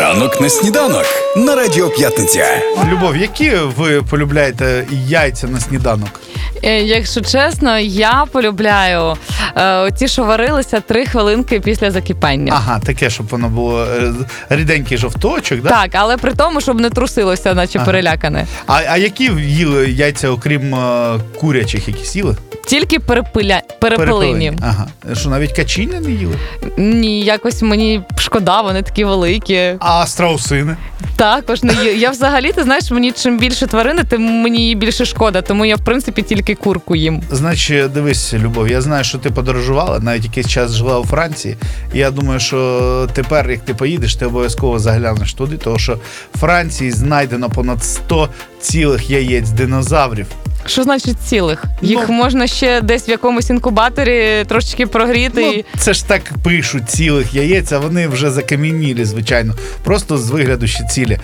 Ранок на сніданок на Радіо П'ятниця. Любов, які ви полюбляєте яйця на сніданок? Якщо чесно, я полюбляю ті, що варилися 3 хвилинки після закипання. Ага, таке, щоб воно було ріденький жовточок, да? Так, але при тому, щоб не трусилося, наче перелякане. А які їли яйця, окрім курячих, якісь їли? Тільки перепелині. Ага. Що, навіть качині не їли? Ні, якось мені шкода, вони такі великі. А страусини? Також не їла. Я взагалі, ти знаєш, мені чим більше тварини, тим мені її більше шкода, тому я, в принципі, тільки курку їм. Значить, дивись, Любов, я знаю, що ти подорожувала, навіть якийсь час жила у Франції. І я думаю, що тепер, як ти поїдеш, ти обов'язково заглянеш туди, тому що в Франції знайдено понад 100 цілих яєць динозаврів. Що значить цілих? Їх можна ще десь в якомусь інкубаторі трошечки прогріти. Це ж так пишуть, цілих яєць, а вони вже закам'янілі, звичайно. Просто з вигляду ще цілі.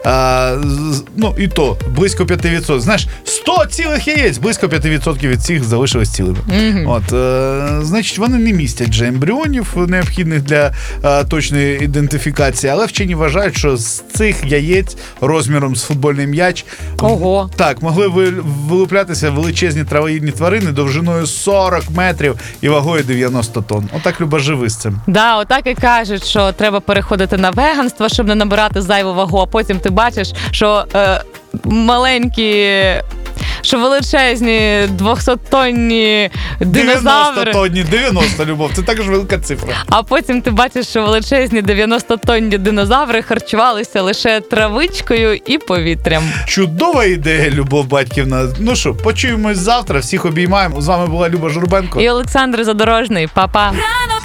І то, близько 5%. Знаєш, 100 цілих яєць, близько 5% від цих залишились цілими. Значить, вони не містять вже ембріонів, необхідних для точної ідентифікації, але вчені вважають, що з цих яєць розміром з футбольний м'яч могли вилуплятися величезні травоїдні тварини довжиною 40 метрів і вагою 90 тонн. Отак, Люба, живи з цим. Да, отак і кажуть, що треба переходити на веганство, щоб не набирати зайву вагу, а потім ти бачиш, що що величезні 200-тонні динозаври. 90, Любов, це також велика цифра. А потім ти бачиш, що величезні 90-тонні динозаври харчувалися лише травичкою і повітрям. Чудова ідея, Любов Батьківна. Ну що, почуємось завтра, всіх обіймаємо. З вами була Люба Журбенко. І Олександр Задорожний. Па-па.